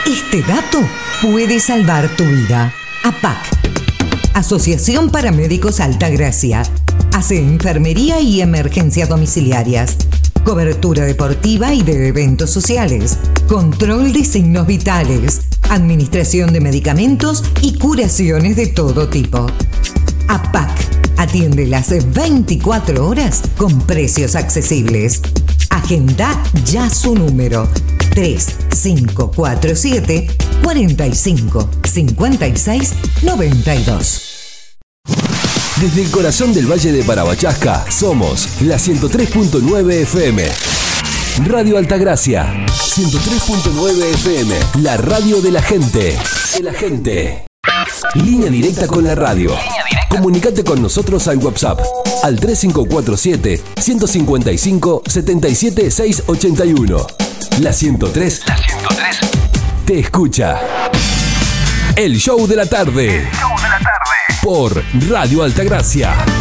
Este dato puede salvar tu vida. APAC, Asociación Paramédicos Altagracia, hace enfermería y emergencias domiciliarias, cobertura deportiva y de eventos sociales, control de signos vitales, administración de medicamentos y curaciones de todo tipo. APAC atiende las 24 horas con precios accesibles. Agenda ya su número 3547 45 56 92. Desde el corazón del Valle de Parabachasca, somos la 103.9 FM. Radio Altagracia, 103.9 FM, la radio de la gente. Línea directa con la radio. Comunicate con nosotros al WhatsApp, al 3547-155-77681. La 103 te escucha. El show de la tarde. Por Radio Altagracia.